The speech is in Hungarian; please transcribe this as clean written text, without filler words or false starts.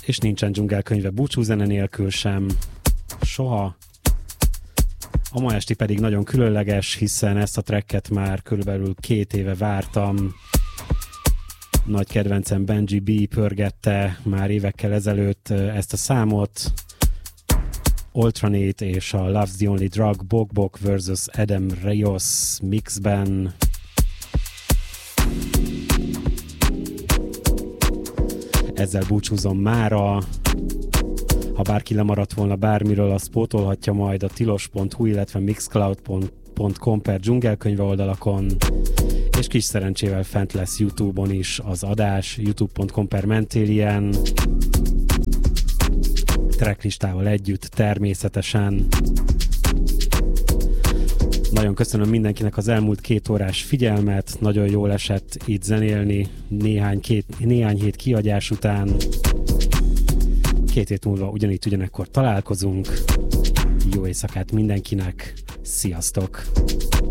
és nincsen dzsungelkönyve búcsúzene nélkül sem. Soha. A ma esti pedig nagyon különleges, hiszen ezt a tracket már körülbelül 2 éve vártam. Nagy kedvencem Benji B pörgette már évekkel ezelőtt ezt a számot. Alternate és a Love's the Only Drug Bok Bok vs. Adam Reyes mixben. Ezzel búcsúzom mára. Ha bárki lemaradt volna bármiről, azt pótolhatja majd a tilos.hu, illetve mixcloud.com/dzsungelkönyve oldalakon, és kis szerencsével fent lesz YouTube-on is az adás, youtube.com/Mentélien, tracklistával együtt természetesen. Nagyon köszönöm mindenkinek az elmúlt 2 órás figyelmet, nagyon jól esett itt zenélni néhány hét kiadás után. 2 hét múlva ugyanekkor találkozunk. Jó éjszakát mindenkinek, sziasztok!